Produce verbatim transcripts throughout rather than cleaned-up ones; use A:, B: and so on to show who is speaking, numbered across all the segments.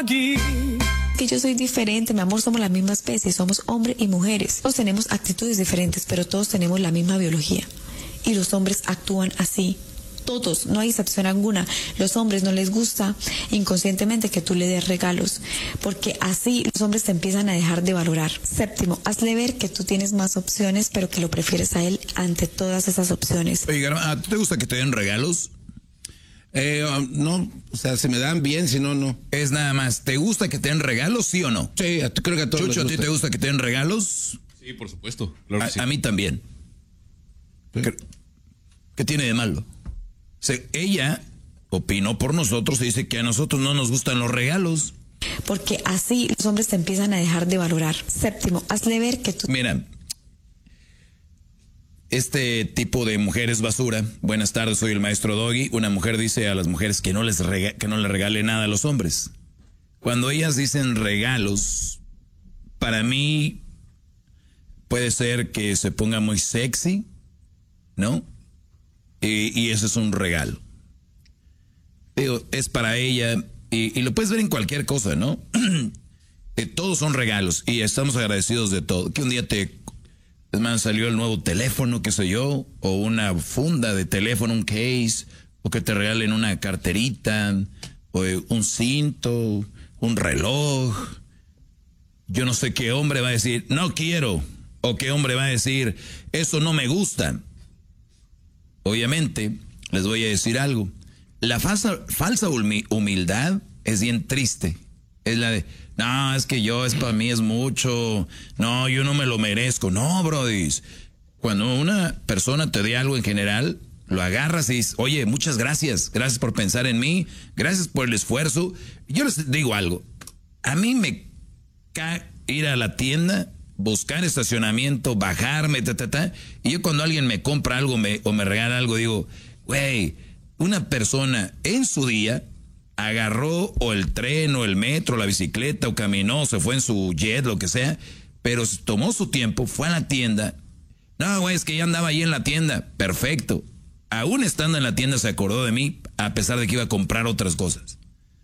A: Que yo soy diferente, mi amor, somos la misma especie, somos hombres y mujeres. Todos tenemos actitudes diferentes, pero todos tenemos la misma biología. Y los hombres actúan así. Todos, no hay excepción alguna. Los hombres no les gusta inconscientemente que tú le des regalos, porque así los hombres te empiezan a dejar de valorar. Séptimo, hazle ver que tú tienes más opciones, pero que lo prefieres a él ante todas esas opciones.
B: Oye, Garma, ¿a ti te gusta que te den regalos?
C: Eh, um, no, o sea, se me dan bien, si no, no.
B: Es nada más, ¿te gusta que te den regalos, sí o no?
C: Sí, a- creo que a todos
B: Chucho, ¿a
C: les
B: ti
C: gusta.
B: te gusta que te den regalos?
D: Sí, por supuesto. Claro
B: A,
D: que sí.
B: a mí también.
C: Sí.
B: ¿Qué, qué tiene de malo? O sea, ella opinó por nosotros y dice que a nosotros no nos gustan los regalos.
A: Porque así los hombres te empiezan a dejar de valorar. Séptimo, hazle ver que tú...
B: Mira, este tipo de mujer es basura. Buenas tardes, soy el maestro Doggy. Una mujer dice a las mujeres que no les rega- que no le regale nada a los hombres. Cuando ellas dicen regalos, para mí puede ser que se ponga muy sexy, ¿no? Y, y eso es un regalo. Digo, es para ella, y, y lo puedes ver en cualquier cosa, ¿no? Eh, todos son regalos y estamos agradecidos de todo. Que un día te, es más, salió el nuevo teléfono, qué sé yo, o una funda de teléfono, un case, o que te regalen una carterita, o eh, un cinto, un reloj. Yo no sé qué hombre va a decir, no quiero, o qué hombre va a decir, eso no me gusta. Obviamente, les voy a decir algo. La falsa, falsa humi- humildad es bien triste. Es la de, no, es que yo, es para mí es mucho. No, yo no me lo merezco. No, brodis. Cuando una persona te dé algo en general, lo agarras y dices, oye, muchas gracias. Gracias por pensar en mí. Gracias por el esfuerzo. Yo les digo algo. A mí me cae ir a la tienda, buscar estacionamiento, bajarme, ta, ta, ta. Y yo cuando alguien me compra algo me, o me regala algo, digo, güey, una persona en su día agarró o el tren o el metro, la bicicleta o caminó, se fue en su jet, lo que sea, pero tomó su tiempo, fue a la tienda. No, güey, es que ya andaba ahí en la tienda. Perfecto. Aún estando en la tienda se acordó de mí, a pesar de que iba a comprar otras cosas.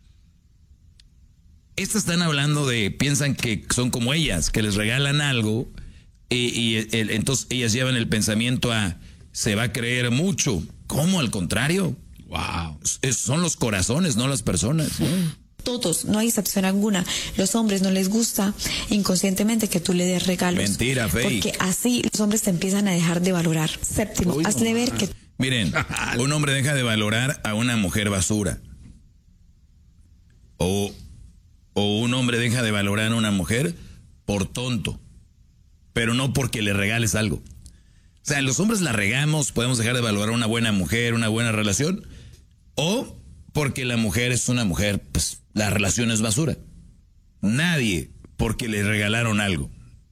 B: Estas están hablando de, piensan que son como ellas, que les regalan algo y, y el, entonces ellas llevan el pensamiento a, se va a creer mucho. ¿Cómo? Al contrario.
D: Wow.
B: Es, son los corazones, no las personas. ¿No?
A: Todos, no hay excepción alguna. Los hombres no les gusta inconscientemente que tú le des regalos.
B: Mentira, fake.
A: Porque así los hombres te empiezan a dejar de valorar. Séptimo,
C: Uy,
A: hazle
C: mamá.
A: ver que...
B: Miren, un hombre deja de valorar a una mujer basura. O, o un hombre deja de valorar a una mujer por tonto. Pero no porque le regales algo. O sea, los hombres la regamos, podemos dejar de valorar a una buena mujer, una buena relación. O porque la mujer es una mujer, pues la relación es basura. Nadie porque le regalaron algo.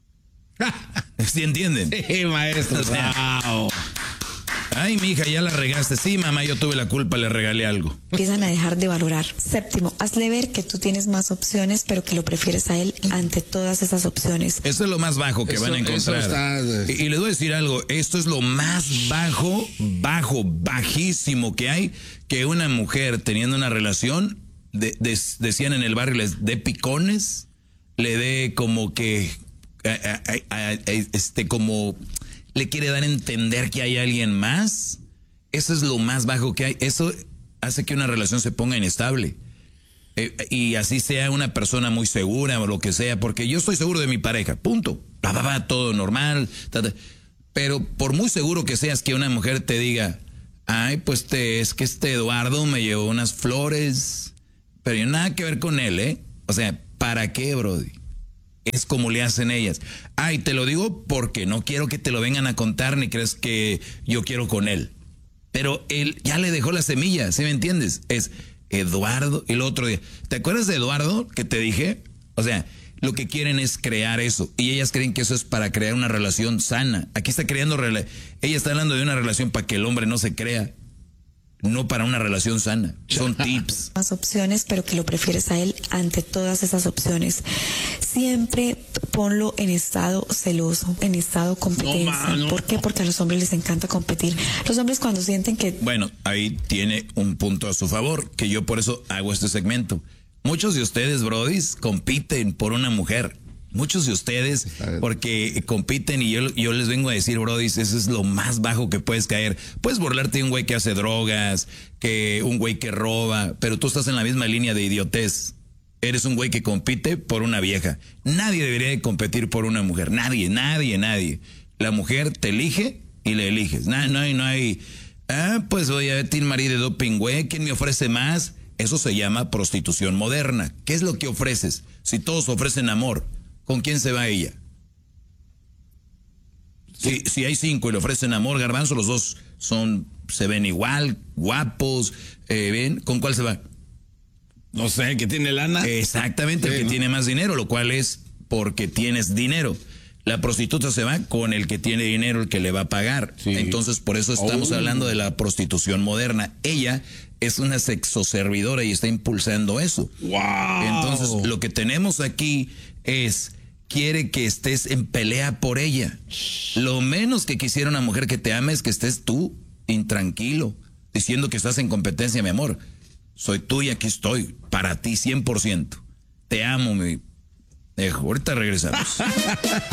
B: ¿Sí entienden?
C: Sí, maestro.
B: O sea,
C: Wow.
B: ay, mija, ya la regaste. Sí, mamá, yo tuve la culpa, le regalé algo.
A: empiezan a dejar de valorar. Séptimo, hazle ver que tú tienes más opciones, pero que lo prefieres a él ante todas esas opciones.
B: Eso es lo más bajo que
C: Eso-
B: van a encontrar.
C: eso está-
B: y, y les voy a decir algo, esto es lo más bajo, bajo, bajísimo que hay, que una mujer teniendo una relación, de- de- decían en el barrio, les dé picones, le dé como que, a- a- a- a- este, como, le quiere dar a entender que hay alguien más. Eso es lo más bajo que hay. Eso hace que una relación se ponga inestable. Eh, y así sea una persona muy segura o lo que sea, porque yo estoy seguro de mi pareja, punto. Va, va, va, todo normal. Ta, ta. Pero por muy seguro que seas que una mujer te diga, ay, pues te, es que este Eduardo me llevó unas flores, pero yo nada que ver con él, ¿eh? O sea, ¿para qué, brody? Es como le hacen ellas. Ay, te lo digo porque no quiero que te lo vengan a contar ni crees que yo quiero con él. Pero él ya le dejó la semilla, ¿sí me entiendes? Es Eduardo, y el otro día. ¿Te acuerdas de Eduardo que te dije? O sea, lo que quieren es crear eso. Y ellas creen que eso es para crear una relación sana. Aquí está creando... rela- Ella está hablando de una relación para que el hombre no se crea. No para una relación sana. Son tips.
A: Más opciones, pero que lo prefieres a él ante todas esas opciones. Siempre ponlo en estado celoso, en estado competencia.
C: No, ma, no.
A: ¿Por qué? Porque a los hombres les encanta competir. Los hombres cuando sienten que...
B: Bueno, ahí tiene un punto a su favor, que yo por eso hago este segmento. Muchos de ustedes, brodis, compiten por una mujer. Muchos de ustedes, porque compiten y yo, yo les vengo a decir, brodis, eso es lo más bajo que puedes caer. Puedes burlarte de un güey que hace drogas, que un güey que roba, pero tú estás en la misma línea de idiotez. Eres un güey que compite por una vieja. Nadie debería de competir por una mujer. Nadie, nadie, nadie. La mujer te elige y le eliges. No, no hay, no hay. Ah, pues voy a ver, Team Marie de doping, güey. ¿Quién me ofrece más? Eso se llama prostitución moderna. ¿Qué es lo que ofreces? Si todos ofrecen amor, ¿con quién se va ella? Si, si hay cinco y le ofrecen amor, Garbanzo, los dos son, se ven igual, guapos, eh, ¿ven? ¿Con cuál se va?
C: No sé, el que tiene lana.
B: Exactamente,
C: Sí,
B: el que
C: ¿no?
B: tiene más dinero, lo cual es porque tienes dinero. La prostituta se va con el que tiene dinero, el que le va a pagar.
C: Sí.
B: Entonces, por eso estamos
C: Oh.
B: hablando de la prostitución moderna. Ella es una sexoservidora y está impulsando eso.
C: ¡Wow!
B: Entonces, lo que tenemos aquí es, quiere que estés en pelea por ella. Lo menos que quisiera una mujer que te ame es que estés tú intranquilo, diciendo que estás en competencia, mi amor. Soy tú y aquí estoy, para ti cien por ciento. Te amo, mi... Dejo, ahorita regresamos.